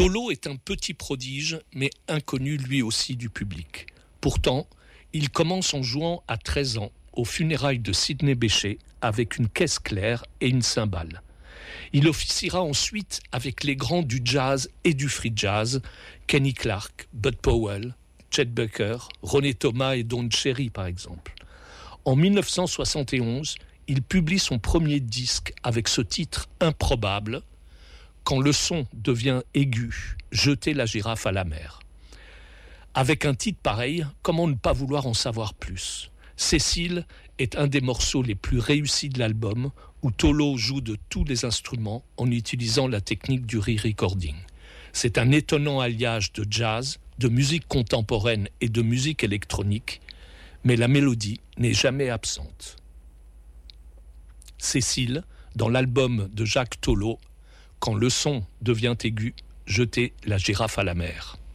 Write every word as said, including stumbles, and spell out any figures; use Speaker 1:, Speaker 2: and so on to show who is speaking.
Speaker 1: Tolo est un petit prodige, mais inconnu lui aussi du public. Pourtant, il commence en jouant à treize ans aux funérailles de Sidney Bechet avec une caisse claire et une cymbale. Il officiera ensuite avec les grands du jazz et du free jazz, Kenny Clarke, Bud Powell, Chet Baker, Ronnie Thomas et Don Cherry par exemple. En dix-neuf cent soixante et onze, il publie son premier disque avec ce titre improbable, Quand le son devient aigu, jeter la girafe à la mer. Avec un titre pareil, comment ne pas vouloir en savoir plus ? Cécile est un des morceaux les plus réussis de l'album, où Tolo joue de tous les instruments en utilisant la technique du re-recording. C'est un étonnant alliage de jazz, de musique contemporaine et de musique électronique, mais la mélodie n'est jamais absente. Cécile, dans l'album de Jacques Tolo, Quand le son devient aigu, jeter la girafe à la mer.